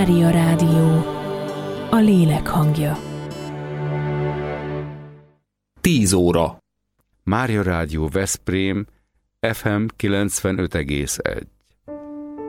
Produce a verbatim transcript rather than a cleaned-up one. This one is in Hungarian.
Mária Rádió, a lélek hangja. Tíz óra. Mária Rádió Veszprém, ef em kilencvenöt egész egy.